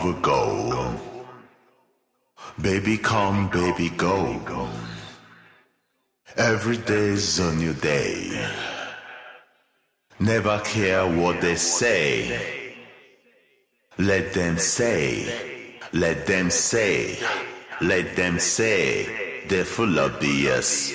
go. Baby come, baby go. Every day's a new day. Never care what they say. Let them say, let them say, let them say. They're full of BS.